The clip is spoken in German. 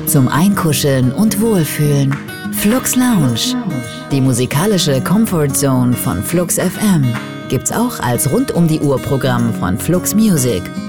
Zum Einkuscheln und Wohlfühlen. Flux Lounge. Die musikalische Comfort Zone von Flux FM gibt's auch als Rund-um-die-Uhr-Programm von Flux Music.